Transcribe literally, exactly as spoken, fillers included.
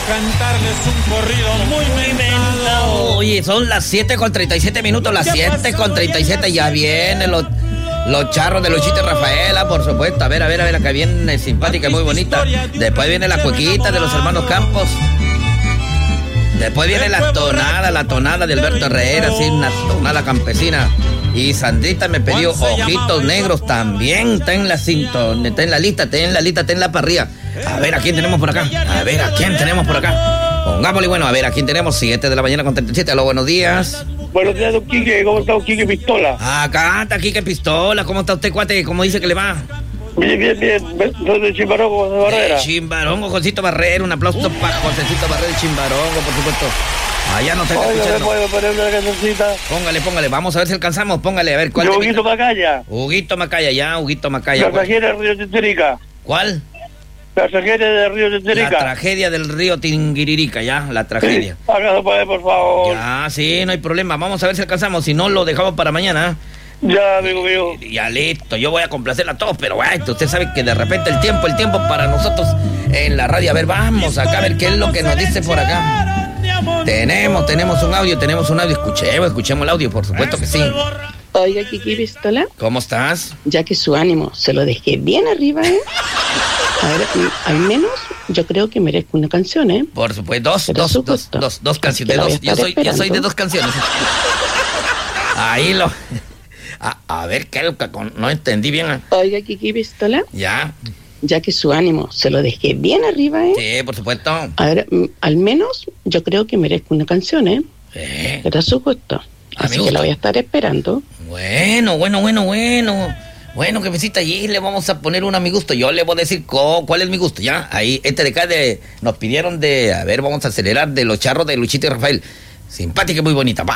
cantarles un corrido muy mentado. Oye, son las siete con treinta y siete minutos, las siete con treinta y siete, ya vienen los, los charros de Luchita y Rafaela, por supuesto. A ver, a ver, a ver, acá viene simpática y muy bonita. Después viene la cuequita de los hermanos Campos. Después viene la tonada, la tonada de Alberto Herrera, así una tonada campesina. Y Sandrita me pidió Ojitos Negros, también está en la sintonía, está en la lista, está en la lista, está en la parrilla. A ver, ¿a quién tenemos por acá? A ver, ¿a quién tenemos por acá? Pongámosle, bueno, a ver, ¿a quién tenemos? siete de la mañana con treinta y siete, aló, buenos días. Buenos días, don Quique, ¿cómo está don Quique Pistola? Acá está Quique Pistola, ¿cómo está usted, cuate? ¿Cómo dice que le va? Bien, bien, bien, soy de Chimbarongo, de Barrera. De Chimbarongo, Josito Barrera, un aplauso para Josecito Barrera de Chimbarongo, por supuesto. Allá no se está escuchando. ¿Me puedo poner una cancioncita? Póngale, póngale, vamos a ver si alcanzamos, póngale, a ver, ¿cuál? De Huguito Macaya. Huguito Macaya, ya, Huguito Macaya. La tragedia del río Tinguiririca. ¿Cuál? La tragedia del río Tinguiririca. La tragedia del río Tinguiririca, ya, la tragedia. Sí, hágalo, puede, por favor. Ya, sí, no hay problema, vamos a ver si alcanzamos, si no lo dejamos para mañana. Ya, amigo mío. Ya, listo, yo voy a complacer a todos, pero bueno, usted sabe que de repente el tiempo, el tiempo para nosotros en la radio. A ver, vamos acá a ver qué es lo que nos dice por acá. Tenemos, tenemos un audio, tenemos un audio, escuchemos, escuchemos el audio, por supuesto que sí. Oiga, Kiki Pistola. ¿Cómo estás? Ya que su ánimo se lo dejé bien arriba, ¿eh? A ver, al menos yo creo que merezco una canción, ¿eh? Por supuesto, dos, Pero dos, dos, dos, dos canciones, dos, yo soy, yo soy de dos canciones. Ahí lo... A, a ver, ¿qué es lo que no entendí bien? Oiga, Kiki Pistola. Ya. Ya que su ánimo se lo dejé bien arriba, ¿eh? Sí, por supuesto. A ver, al menos yo creo que merezco una canción, ¿eh? Sí. Pero a su gusto. Así que la voy a estar esperando. Bueno, bueno, bueno, bueno. Bueno, que visita allí, le vamos a poner una a mi gusto. Yo le voy a decir co, cuál es mi gusto, ¿ya? Ahí, este de acá de, nos pidieron de, a ver, vamos a acelerar, de los charros de Luchita y Rafael. Simpática y muy bonita.